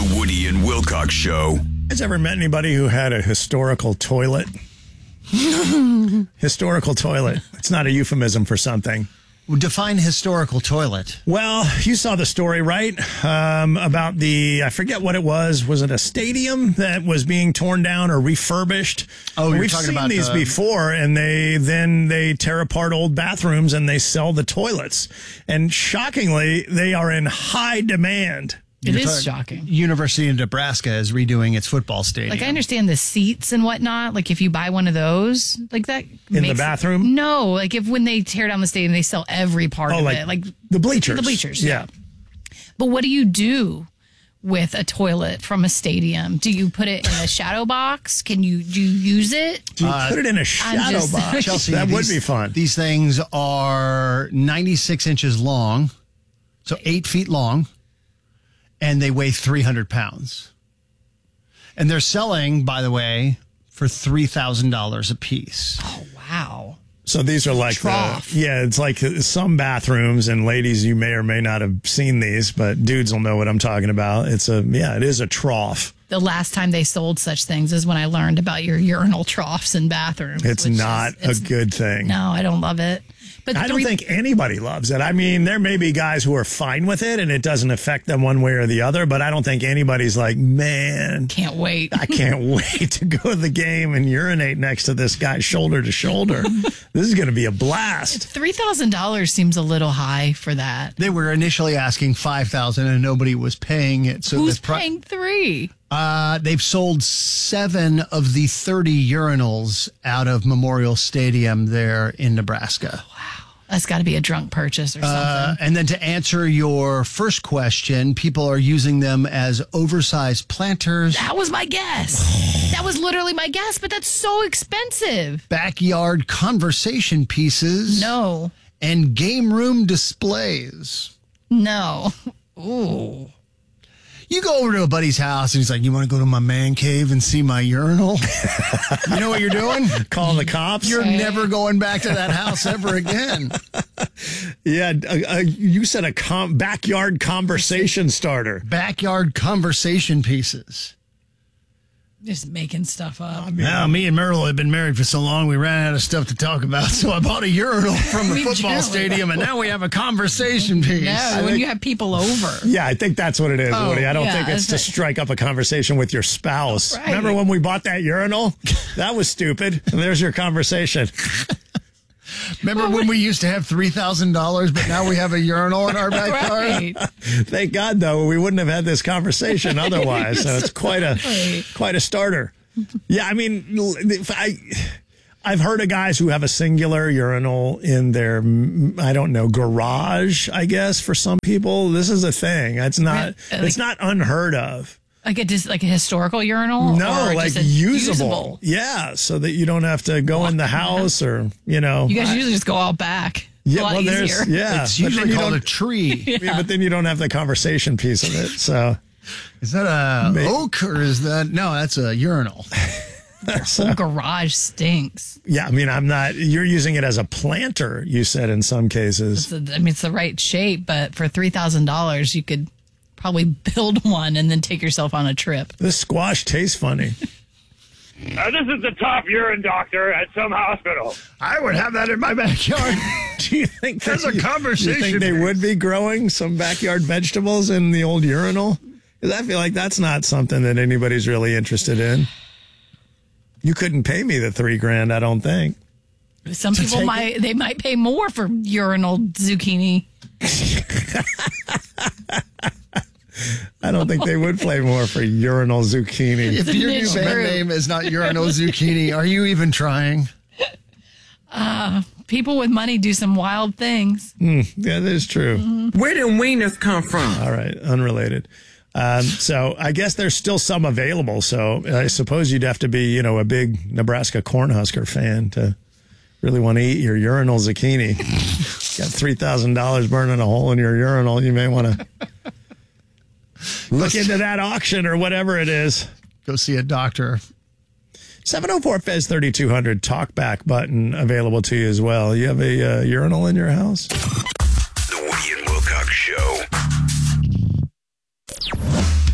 The Woody and Wilcox Show. Has ever met anybody who had a historical toilet? Historical toilet. It's not a euphemism for something. Define historical toilet. Well, you saw the story, right? About I forget what it was. Was it a stadium that was being torn down or refurbished? Oh, you're We've talking seen about these before, and they tear apart old bathrooms and they sell the toilets. And shockingly, they are in high demand. It is shocking. University of Nebraska is redoing its football stadium. Like, I understand the seats and whatnot. Like, if you buy one of those, like that. In the bathroom? No. Like, when they tear down the stadium, they sell every part of it. Like the bleachers. The bleachers, yeah. But what do you do with a toilet from a stadium? Do you put it in a shadow box? Do you use it? Do you put it in a shadow box? Chelsea, that would be fun. These things are 96 inches long, so 8 feet long. And they weigh 300 pounds. And they're selling, by the way, for $3,000 a piece. Oh, wow. So these are like it's like some bathrooms, and ladies, you may or may not have seen these, but dudes will know what I'm talking about. It is a trough. The last time they sold such things is when I learned about your urinal troughs in bathrooms. It's not a good thing. No, I don't love it. But I don't think anybody loves it. I mean, there may be guys who are fine with it and it doesn't affect them one way or the other, but I don't think anybody's like, man, can't wait. I can't wait to go to the game and urinate next to this guy shoulder to shoulder. This is going to be a blast. $3,000 seems a little high for that. They were initially asking $5,000 and nobody was paying it. So who's paying $3,000? They've sold 7 of the 30 urinals out of Memorial Stadium there in Nebraska. Wow. That's got to be a drunk purchase or something. And then to answer your first question, people are using them as oversized planters. That was my guess. That was literally my guess, but that's so expensive. Backyard conversation pieces. No. And game room displays. No. Ooh. You go over to a buddy's house and he's like, you want to go to my man cave and see my urinal? You know what you're doing? Calling the cops? You're never going back to that house ever again. Yeah, you said a backyard conversation starter. Backyard conversation pieces. Just making stuff up. Well, me and Merle have been married for so long, we ran out of stuff to talk about. So I bought a urinal from the football stadium, and now we have a conversation piece. No, when you have people over. Yeah, I think that's what it is, Woody. I don't think it's to strike up a conversation with your spouse. Right. Remember when we bought that urinal? That was stupid. And there's your conversation. Remember when we used to have $3,000, but now we have a urinal in our backyard? Right. Thank God, though, we wouldn't have had this conversation otherwise. So it's quite a starter. Yeah, I mean, I've heard of guys who have a singular urinal in their, I don't know, garage, I guess, for some people. This is a thing. It's not unheard of. Like a historical urinal? No, or like just usable. Yeah, so that you don't have to go in the house or, You guys usually just go out back. Yeah, well, easier. It's usually called a tree. Yeah, but then you don't have the conversation piece of it. So, is that a oak or is that? No, that's a urinal. Your whole garage stinks. Yeah, I mean, you're using it as a planter, you said in some cases. It's the right shape, but for $3,000, you could probably build one and then take yourself on a trip. This squash tastes funny. This is the top urine doctor at some hospital. I would have that in my backyard. Do you think there's a conversation? Do you think they would be growing some backyard vegetables in the old urinal? Because I feel like that's not something that anybody's really interested in. You couldn't pay me the $3,000, I don't think. Some people might pay more for urinal zucchini. I don't think they would pay more for urinal zucchini. If your new band name is not urinal zucchini, are you even trying? People with money do some wild things. Yeah, that is true. Mm-hmm. Where did wieners come from? All right, unrelated. So I guess there's still some available. So I suppose you'd have to be, a big Nebraska Cornhusker fan to really want to eat your urinal zucchini. Got $3,000 burning a hole in your urinal. You may want to look into that auction or whatever it is. Go see a doctor. 704-FEZ-3200 talkback button available to you as well. You have a urinal in your house? The Woody and Wilcox Show. Weekdays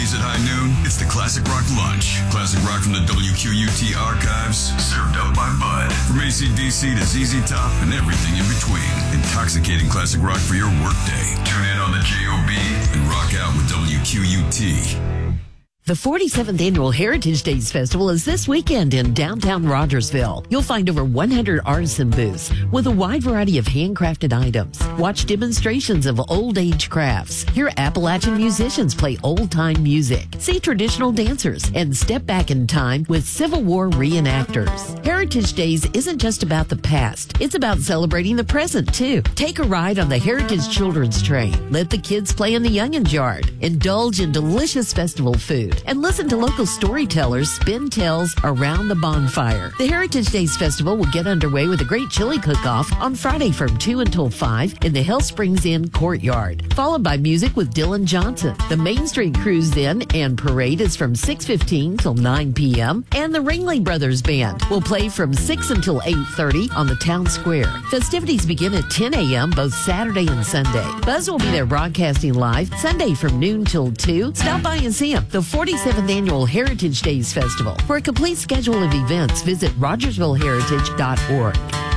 Weekdays at high noon, it's the Classic Rock Lunch. Classic rock from the WQUT archives, served up by Bud. From AC/DC to ZZ Top and everything in between. Intoxicating classic rock for your workday. Tune in on the JOB and rock out with WQUT. The 47th Annual Heritage Days Festival is this weekend in downtown Rogersville. You'll find over 100 artisan booths with a wide variety of handcrafted items. Watch demonstrations of old-age crafts. Hear Appalachian musicians play old-time music. See traditional dancers and step back in time with Civil War reenactors. Heritage Days isn't just about the past. It's about celebrating the present, too. Take a ride on the Heritage Children's Train. Let the kids play in the Young'uns Yard. Indulge in delicious festival food. And listen to local storytellers spin tales around the bonfire. The Heritage Days Festival will get underway with a great chili cook-off on Friday from 2 until 5 in the Hell Springs Inn courtyard, followed by music with Dylan Johnson. The Main Street Cruise then and parade is from 6:15 till 9 p.m. And the Ringling Brothers Band will play from 6 until 8:30 on the town square. Festivities begin at 10 a.m. both Saturday and Sunday. Buzz will be there broadcasting live Sunday from noon till 2. Stop by and see him. The 47th Annual Heritage Days Festival. For a complete schedule of events, visit RogersvilleHeritage.org.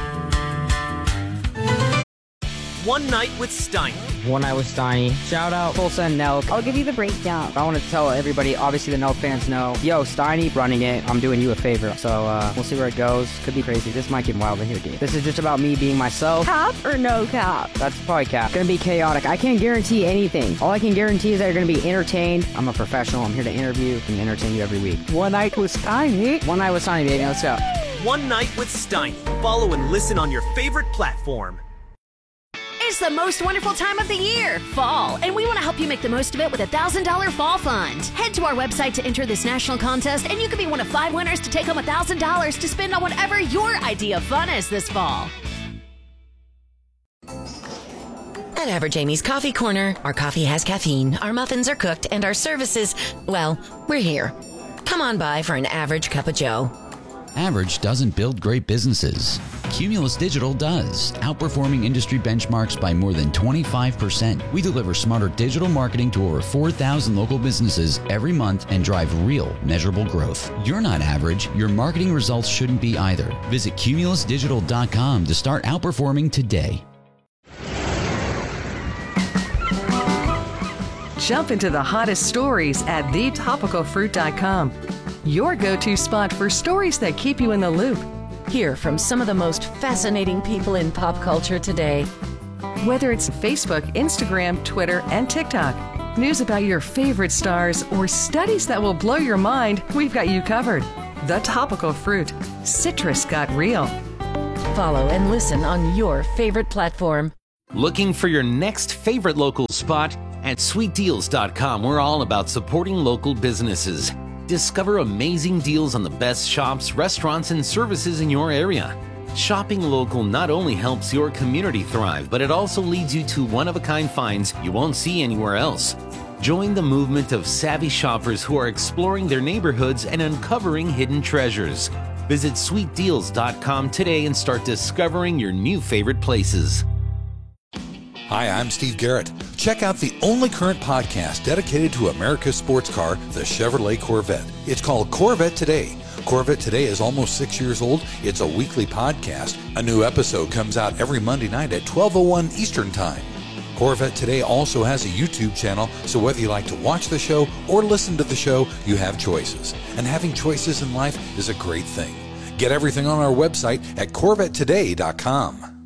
One Night with Steiny. One Night with Steiny. Shout out Tulsa and Nelk. I'll give you the breakdown. I want to tell everybody, obviously the Nelk fans know, yo, Steiny running it. I'm doing you a favor. So we'll see where it goes. Could be crazy. This might get wild in here, dude. This is just about me being myself. Cap or no cap? That's probably cap. Gonna be chaotic. I can't guarantee anything. All I can guarantee is that you're gonna be entertained. I'm a professional. I'm here to interview and entertain you every week. One Night with Steiny. One Night with Steiny, baby. Let's go. One Night with Steiny. Follow and listen on your favorite platform. It's the most wonderful time of the year, fall, and we want to help you make the most of it with a $1,000 fall fund. Head to our website to enter this national contest, and you could be one of 5 winners to take home $1,000 to spend on whatever your idea of fun is this fall. At Average Amy's Coffee Corner, our coffee has caffeine, our muffins are cooked, and our services, well, we're here. Come on by for an average cup of joe. Average doesn't build great businesses. Cumulus Digital does, outperforming industry benchmarks by more than 25%. We deliver smarter digital marketing to over 4,000 local businesses every month and drive real, measurable growth. You're not average. Your marketing results shouldn't be either. Visit cumulusdigital.com to start outperforming today. Jump into the hottest stories at thetopicalfruit.com. Your go-to spot for stories that keep you in the loop. Hear from some of the most fascinating people in pop culture today. Whether it's Facebook, Instagram, Twitter, and TikTok, news about your favorite stars, or studies that will blow your mind, we've got you covered. The Topical Fruit. Citrus got real. Follow and listen on your favorite platform. Looking for your next favorite local spot? At sweetdeals.com, we're all about supporting local businesses. Discover amazing deals on the best shops, restaurants, and services in your area. Shopping local not only helps your community thrive, but it also leads you to one-of-a-kind finds you won't see anywhere else. Join the movement of savvy shoppers who are exploring their neighborhoods and uncovering hidden treasures. Visit sweetdeals.com today and start discovering your new favorite places. Hi, I'm Steve Garrett. Check out the only current podcast dedicated to America's sports car, the Chevrolet Corvette. It's called Corvette Today. Corvette Today is almost 6 years old. It's a weekly podcast. A new episode comes out every Monday night at 12:01 Eastern Time. Corvette Today also has a YouTube channel, so whether you like to watch the show or listen to the show, you have choices. And having choices in life is a great thing. Get everything on our website at CorvetteToday.com.